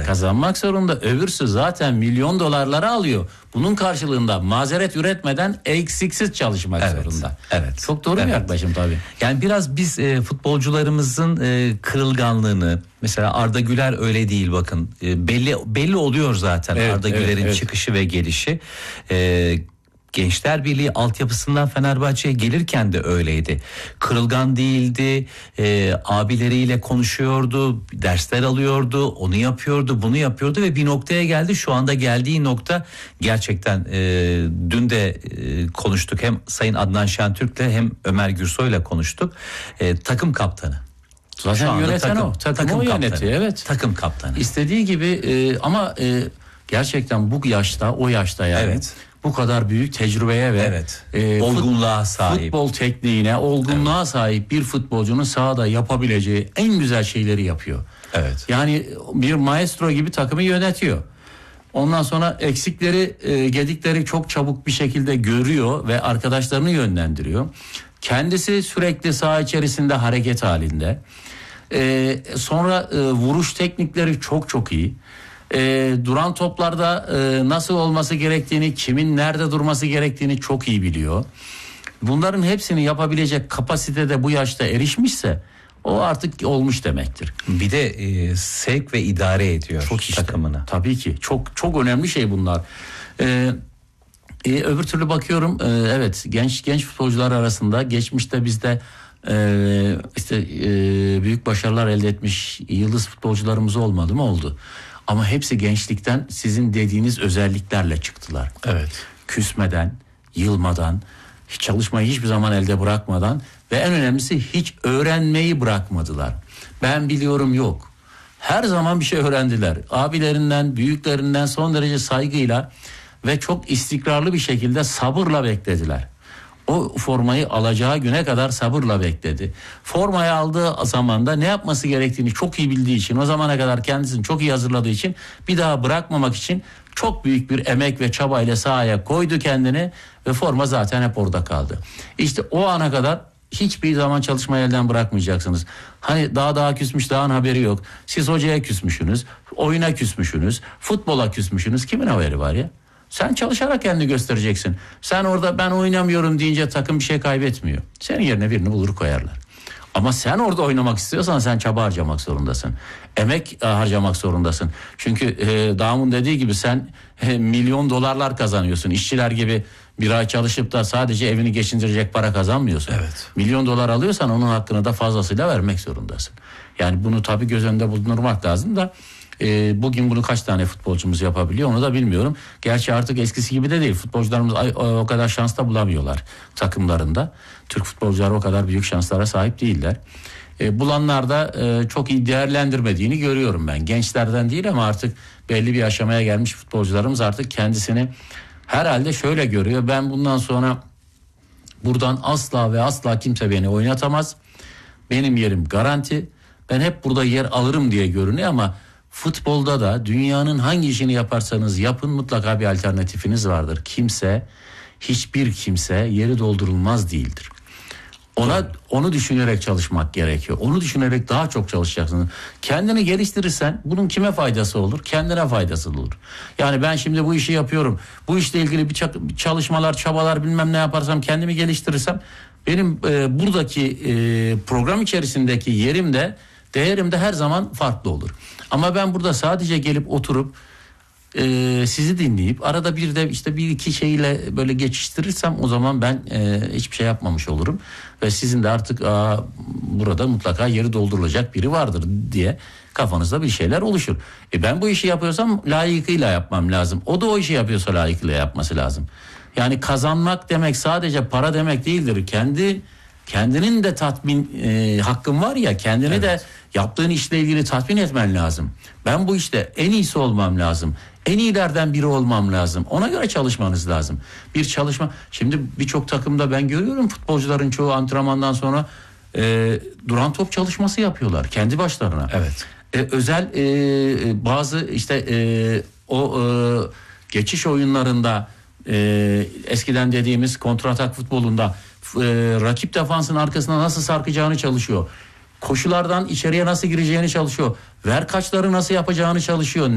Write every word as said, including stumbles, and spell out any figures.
kazanmak zorunda. Öbürsü zaten milyon dolarları alıyor. Bunun karşılığında mazeret üretmeden eksiksiz çalışmak evet, zorunda. Evet. Çok doğru evet. bir yaklaşım tabii. Yani biraz biz e, futbolcularımızın e, kırılganlığını, mesela Arda Güler öyle değil bakın. E, belli belli oluyor zaten evet, Arda Güler'in evet, evet. çıkışı ve gelişi. E, Gençler Birliği altyapısından Fenerbahçe'ye gelirken de öyleydi. Kırılgan değildi, e, abileriyle konuşuyordu, dersler alıyordu, onu yapıyordu, bunu yapıyordu ve bir noktaya geldi. Şu anda geldiği nokta gerçekten e, dün de e, konuştuk, hem Sayın Adnan Şentürk'le hem Ömer Gürsoy'la konuştuk. E, takım kaptanı. Zaten yöneten takım, o. Takım, takım o yönetiyor, evet. Takım kaptanı. İstediği gibi e, ama e, gerçekten bu yaşta, o yaşta yani. Evet. Bu kadar büyük tecrübeye ve evet. e, olgunluğa sahip, futbol tekniğine, olgunluğa evet. sahip bir futbolcunun sahada yapabileceği en güzel şeyleri yapıyor. Evet. Yani bir maestro gibi takımı yönetiyor. Ondan sonra eksikleri, e, gedikleri çok çabuk bir şekilde görüyor ve arkadaşlarını yönlendiriyor. Kendisi sürekli saha içerisinde hareket halinde. E, sonra e, vuruş teknikleri çok çok iyi. E, duran toplarda e, nasıl olması gerektiğini, kimin nerede durması gerektiğini çok iyi biliyor. Bunların hepsini yapabilecek kapasitede bu yaşta erişmişse o artık olmuş demektir. Bir de e, sevk ve idare ediyor çok işte, takımını. Tabii ki çok çok önemli şey bunlar. E, e, öbür türlü bakıyorum e, evet genç genç futbolcular arasında geçmişte bizde e, işte e, büyük başarılar elde etmiş yıldız futbolcularımız olmadı mı? Oldu. Ama hepsi gençlikten sizin dediğiniz özelliklerle çıktılar. Evet. Küsmeden, yılmadan, hiç çalışmayı hiçbir zaman elde bırakmadan ve en önemlisi hiç öğrenmeyi bırakmadılar. Ben biliyorum yok. Her zaman bir şey öğrendiler. Abilerinden, büyüklerinden son derece saygıyla ve çok istikrarlı bir şekilde sabırla beklediler. O formayı alacağı güne kadar sabırla bekledi. Formayı aldığı zaman da ne yapması gerektiğini çok iyi bildiği için, o zamana kadar kendisini çok iyi hazırladığı için bir daha bırakmamak için çok büyük bir emek ve çabayla sahaya koydu kendini ve forma zaten hep orada kaldı. İşte o ana kadar hiçbir zaman çalışmayı elden bırakmayacaksınız. Hani daha daha küsmüş, dağın haberi yok. Siz hocaya küsmüşsünüz, oyuna küsmüşsünüz, futbola küsmüşsünüz. Kimin haberi var ya? Sen çalışarak kendini göstereceksin. Sen orada ben oynamıyorum deyince takım bir şey kaybetmiyor. Senin yerine birini bulur koyarlar. Ama sen orada oynamak istiyorsan sen çaba harcamak zorundasın. Emek harcamak zorundasın. Çünkü e, Dam'ın dediği gibi sen e, milyon dolarlar kazanıyorsun. İşçiler gibi bir ay çalışıp da sadece evini geçindirecek para kazanmıyorsun. Evet. Milyon dolar alıyorsan onun hakkını da fazlasıyla vermek zorundasın. Yani bunu tabii göz önünde bulundurmak lazım da e, bugün bunu kaç tane futbolcumuz yapabiliyor onu da bilmiyorum. Gerçi artık eskisi gibi de değil. Futbolcularımız o kadar şans da bulamıyorlar takımlarında. Türk futbolcular o kadar büyük şanslara sahip değiller. E, bulanlar da e, çok iyi değerlendirmediğini görüyorum ben. Gençlerden değil ama artık belli bir aşamaya gelmiş futbolcularımız artık kendisini herhalde şöyle görüyor. Ben bundan sonra buradan asla ve asla kimse beni oynatamaz. Benim yerim garanti. Ben hep burada yer alırım diye görünüyor ama futbolda da dünyanın hangi işini yaparsanız yapın mutlaka bir alternatifiniz vardır. Kimse, hiçbir kimse yeri doldurulmaz değildir. Ona onu düşünerek çalışmak gerekiyor. Onu düşünerek daha çok çalışacaksın. Kendini geliştirirsen bunun kime faydası olur? Kendine faydası olur. Yani ben şimdi bu işi yapıyorum. Bu işle ilgili bir çalışmalar, çabalar bilmem ne yaparsam kendimi geliştirirsem benim e, buradaki e, program içerisindeki yerim de değerim de her zaman farklı olur. Ama ben burada sadece gelip oturup e, sizi dinleyip arada bir de işte bir iki şeyle böyle geçiştirirsem o zaman ben e, hiçbir şey yapmamış olurum. Ve sizin de artık aa, burada mutlaka yeri doldurulacak biri vardır diye kafanızda bir şeyler oluşur. E ben bu işi yapıyorsam layıkıyla yapmam lazım. O da o işi yapıyorsa layıkıyla yapması lazım. Yani kazanmak demek sadece para demek değildir. Kendi kendinin de tatmin e, hakkın var ya, kendini evet. de yaptığın işle ilgili tatmin etmen lazım. Ben bu işte en iyisi olmam lazım. En iyilerden biri olmam lazım. Ona göre çalışmanız lazım. Bir çalışma. Şimdi birçok takımda ben görüyorum futbolcuların çoğu antrenmandan sonra e, duran top çalışması yapıyorlar kendi başlarına. Evet. E, özel e, bazı işte e, o e, geçiş oyunlarında e, eskiden dediğimiz kontratak futbolunda e, rakip defansın arkasına nasıl sarkacağını çalışıyor. Koşulardan içeriye nasıl gireceğini çalışıyor. Ver kaçları nasıl yapacağını çalışıyor.